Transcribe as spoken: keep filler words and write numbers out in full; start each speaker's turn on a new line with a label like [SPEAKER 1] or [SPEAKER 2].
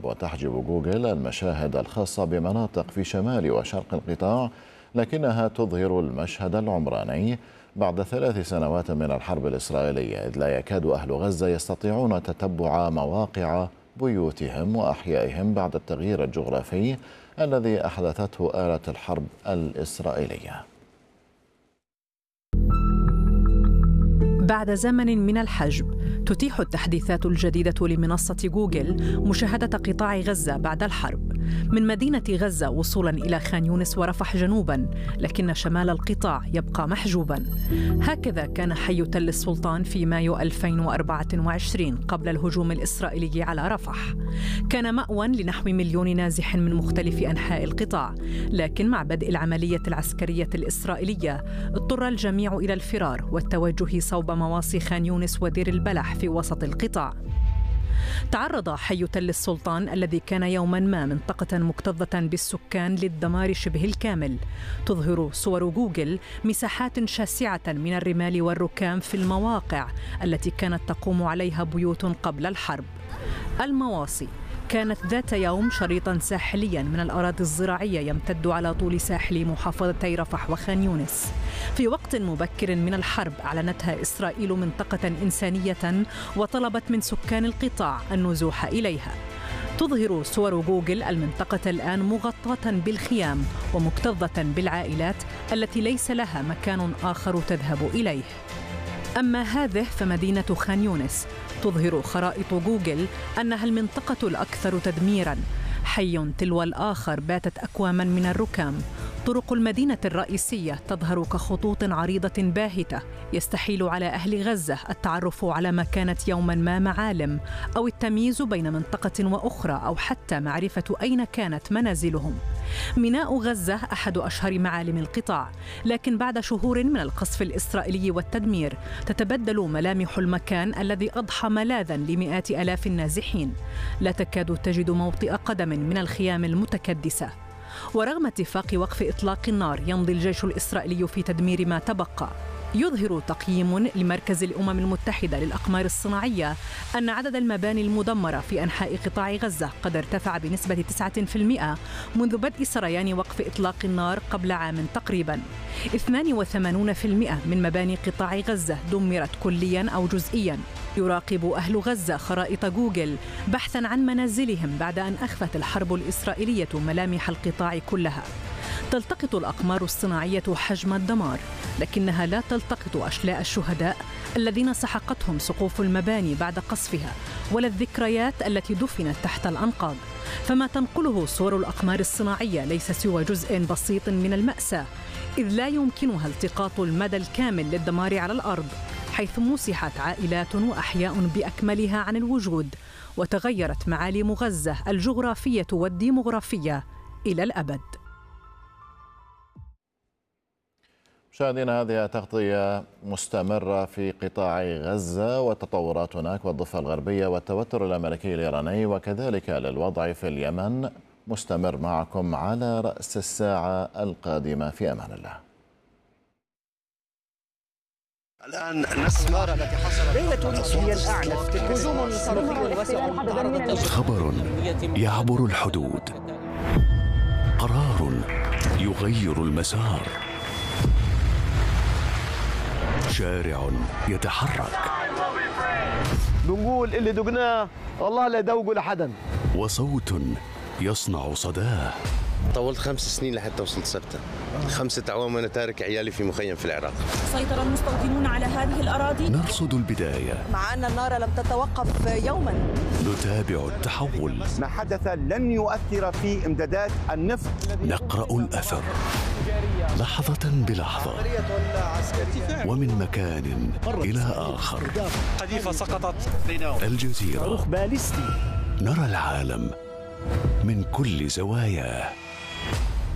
[SPEAKER 1] الحرب، وتحجب جوجل المشاهد الخاصة بمناطق في شمال وشرق القطاع، لكنها تظهر المشهد العمراني بعد ثلاث سنوات من الحرب الإسرائيلية، إذ لا يكاد أهل غزة يستطيعون تتبع مواقع بيوتهم وأحيائهم بعد التغيير الجغرافي الذي أحدثته آلة الحرب الإسرائيلية.
[SPEAKER 2] بعد زمن من الحجب، تتيح التحديثات الجديدة لمنصة جوجل مشاهدة قطاع غزة بعد الحرب، من مدينة غزة وصولاً إلى خان يونس ورفح جنوباً، لكن شمال القطاع يبقى محجوباً. هكذا كان حي تل السلطان في مايو ألفين وأربعة وعشرين قبل الهجوم الإسرائيلي على رفح. كان مأوى لنحو مليون نازح من مختلف أنحاء القطاع، لكن مع بدء العملية العسكرية الإسرائيلية اضطر الجميع إلى الفرار والتوجه صوب مواصي خان يونس ودير البلح في وسط القطاع. تعرض حي تل السلطان الذي كان يوما ما منطقة مكتظة بالسكان للدمار شبه الكامل. تظهر صور جوجل مساحات شاسعة من الرمال والركام في المواقع التي كانت تقوم عليها بيوت قبل الحرب. المواصي كانت ذات يوم شريطاً ساحلياً من الأراضي الزراعية يمتد على طول ساحل محافظتي رفح وخان يونس. في وقت مبكر من الحرب أعلنتها إسرائيل منطقة إنسانية وطلبت من سكان القطاع النزوح إليها. تظهر صور جوجل المنطقة الآن مغطاة بالخيام ومكتظة بالعائلات التي ليس لها مكان آخر تذهب إليه. أما هذه فمدينة خان يونس تظهر خرائط جوجل أنها المنطقة الأكثر تدميراً. حي تلو الآخر باتت أكواما من الركام. طرق المدينة الرئيسية تظهر كخطوط عريضة باهتة، يستحيل على أهل غزة التعرف على ما كانت يوما ما معالم أو التمييز بين منطقة وأخرى أو حتى معرفة أين كانت منازلهم. ميناء غزة أحد أشهر معالم القطاع، لكن بعد شهور من القصف الإسرائيلي والتدمير تتبدل ملامح المكان الذي أضحى ملاذا لمئات آلاف النازحين. لا تكاد تجد موطئ قدم من الخيام المتكدسة. ورغم اتفاق وقف إطلاق النار يمضي الجيش الإسرائيلي في تدمير ما تبقى. يظهر تقييم لمركز الأمم المتحدة للأقمار الصناعية أن عدد المباني المدمرة في أنحاء قطاع غزة قد ارتفع بنسبة تسعة بالمئة منذ بدء سريان وقف إطلاق النار قبل عام تقريباً. اثنين وثمانين بالمئة من مباني قطاع غزة دمرت كلياً أو جزئياً. يراقب أهل غزة خرائط جوجل بحثاً عن منازلهم بعد أن أخفت الحرب الإسرائيلية ملامح القطاع كلها. تلتقط الأقمار الصناعية حجم الدمار، لكنها لا تلتقط أشلاء الشهداء الذين سحقتهم سقوف المباني بعد قصفها، ولا الذكريات التي دفنت تحت الأنقاض. فما تنقله صور الأقمار الصناعية ليس سوى جزء بسيط من المأساة، إذ لا يمكنها التقاط المدى الكامل للدمار على الأرض، حيث مسحت عائلات وأحياء بأكملها عن الوجود، وتغيرت معالم غزة الجغرافية والديمغرافية إلى الأبد.
[SPEAKER 1] مشاهدينا، هذه تغطية مستمرة في قطاع غزة والتطورات هناك والضفة الغربية والتوتر الأمريكي الإيراني وكذلك للوضع في اليمن مستمر معكم على رأس الساعة القادمة. في أمان الله.
[SPEAKER 3] الآن نسمع التي حصلت
[SPEAKER 4] ليلة هي الأعنف هجوم صاروخي واسع.
[SPEAKER 5] خبر يعبر الحدود، قرار يغير المسار، شارع يتحرك.
[SPEAKER 4] بنقول اللي دقناه والله لا يدوقوا لحدا،
[SPEAKER 5] وصوت يصنع صداه.
[SPEAKER 3] طولت خمس سنين لحتى وصلت سبتة. خمسة أعوام وأنا تارك عيالي في مخيم في العراق.
[SPEAKER 6] سيطر المستوطنون على هذه الأراضي.
[SPEAKER 5] نرصد البداية،
[SPEAKER 6] مع أن النار لم تتوقف يوما.
[SPEAKER 5] نتابع التحول.
[SPEAKER 7] ما حدث لن يؤثر في إمدادات النفط.
[SPEAKER 5] نقرأ الأثر لحظة بلحظة ومن مكان إلى آخر.
[SPEAKER 8] قذيفة سقطت.
[SPEAKER 5] الجزيرة، نرى العالم من كل زواياه.